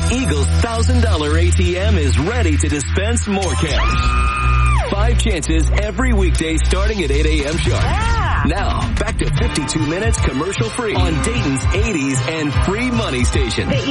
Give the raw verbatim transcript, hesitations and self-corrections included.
Eagle's one thousand dollars A T M is ready to dispense more cash. Five chances every weekday starting at eight a.m. sharp. Yeah. Now, back to fifty-two minutes commercial free on Dayton's eighties and free money station.